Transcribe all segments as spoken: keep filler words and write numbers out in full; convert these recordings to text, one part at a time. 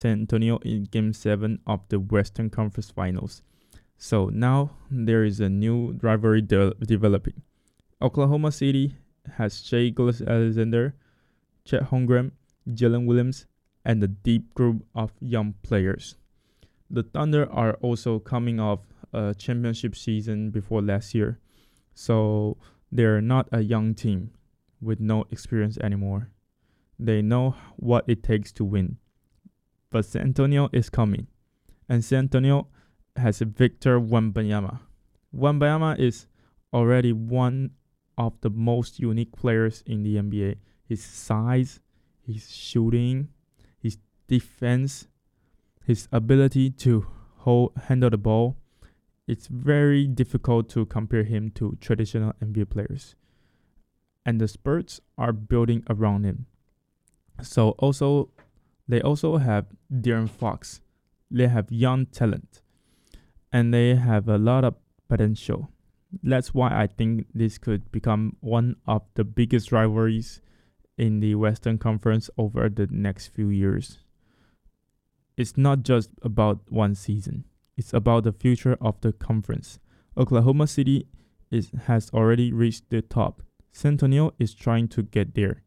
San Antonio in Game seven of the Western Conference Finals. So now there is a new rivalry de- developing. Oklahoma City has Shai Gilgeous-Alexander, Chet Holmgren, Jalen Williams, and a deep group of young players. The Thunder are also coming off a championship season before last year, so they're not a young team with no experience anymore. They know what it takes to win. But San Antonio is coming, and San Antonio has Victor Wembanyama. Wembanyama is already one of the most unique players in the N B A. His size, his shooting, his defense, his ability to hold handle the ball. It's very difficult to compare him to traditional N B A players. And the Spurs are building around him. So also they also have De'Aaron Fox. They have young talent. And they have a lot of potential. That's why I think this could become one of the biggest rivalries in the Western Conference over the next few years. It's not just about one season. It's about the future of the conference. Oklahoma City is, has already reached the top. San Antonio is trying to get there.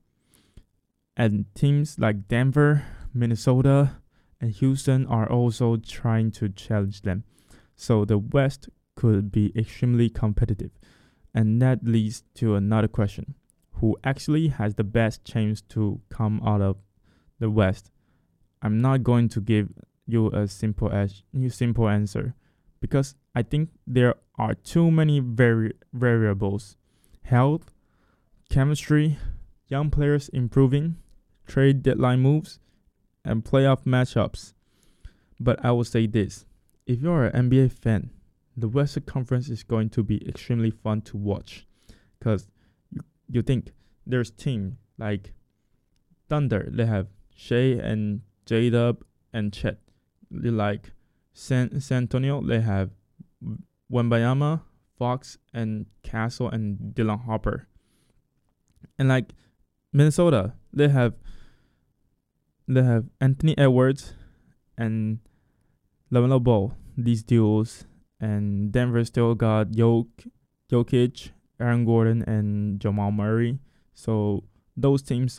And teams like Denver, Minnesota, and Houston are also trying to challenge them. So the West could be extremely competitive. And that leads to another question. Who actually has the best chance to come out of the West? I'm not going to give you a simple as simple answer because I think there are too many vari- variables. Health, chemistry, young players improving, trade deadline moves, and playoff matchups. But I will say this. If you're an N B A fan, the Western Conference is going to be extremely fun to watch because you, you think there's team like Thunder, they have Shai and J-Dub and Chet. Like San, San Antonio, they have Wembanyama, Fox, and Castle and Dylan Harper. And like Minnesota, they have they have Anthony Edwards and LaMelo Ball, these duos. And Denver still got Jok- Jokic, Aaron Gordon, and Jamal Murray. So those teams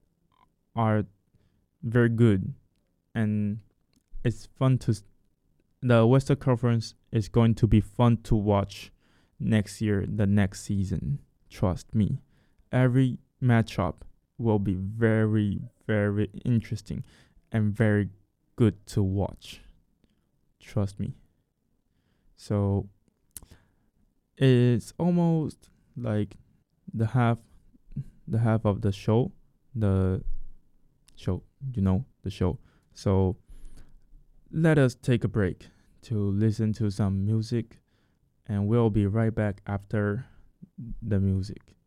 are very good. And it's fun to... The Western Conference is going to be fun to watch next year, the next season. Trust me. Every matchup will be very, very interesting and very good to watch. Trust me. So it's almost like the half the half of the show. The show, you know, the show. So let us take a break to listen to some music and we'll be right back after the music.